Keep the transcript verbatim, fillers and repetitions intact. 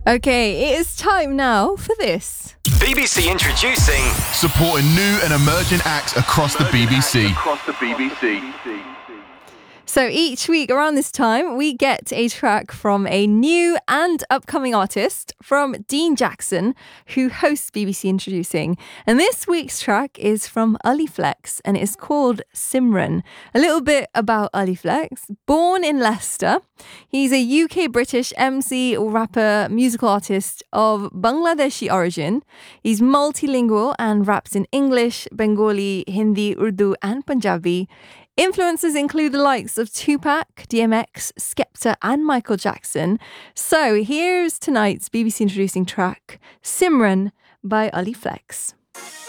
Okay, it is time now for this. B B C introducing supporting new and emerging acts across the B B C. Across the B B C. So each week around this time, we get a track from a new and upcoming artist, from Dean Jackson, who hosts B B C Introducing. And this week's track is from Ali Flex, and it is called Simran. A little bit about Ali Flex. Born in Leicester, he's a U K-British M C, rapper, musical artist of Bangladeshi origin. He's multilingual and raps in English, Bengali, Hindi, Urdu, and Punjabi. Influences include the likes of Tupac, D M X, Skepta and Michael Jackson. So here's tonight's B B C Introducing track, Simran by Ali Flex.